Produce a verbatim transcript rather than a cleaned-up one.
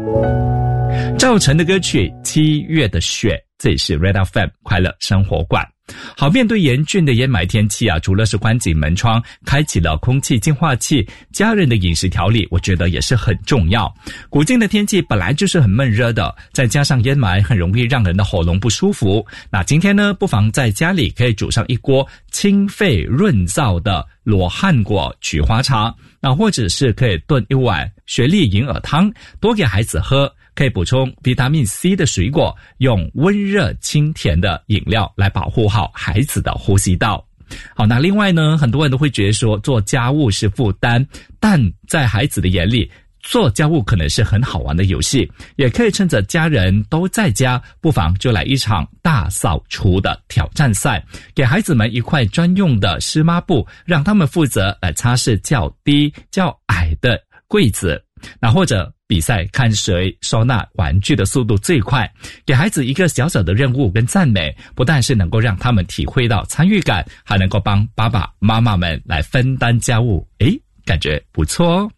赵晨的歌曲《七月的雪》，这里是 Red F M 快乐生活馆。好，面对严峻的烟霾天气啊，除了是关紧门窗，开启了空气净化器，家人的饮食调理我觉得也是很重要。古今的天气本来就是很闷热的，再加上烟霾很容易让人的喉咙不舒服。那今天呢，不妨在家里可以煮上一锅清肺润燥的罗汉果菊花茶，那或者是可以炖一碗雪莉银耳汤，多给孩子喝。可以补充维他命 C 的水果，用温热清甜的饮料来保护好孩子的呼吸道。好，那另外呢，很多人都会觉得说做家务是负担，但在孩子的眼里，做家务可能是很好玩的游戏，也可以趁着家人都在家，不妨就来一场大扫除的挑战赛，给孩子们一块专用的湿抹布，让他们负责来擦拭较低较矮的柜子，那或者比赛看谁收纳玩具的速度最快，给孩子一个小小的任务跟赞美，不但是能够让他们体会到参与感，还能够帮爸爸妈妈们来分担家务，诶，感觉不错哦。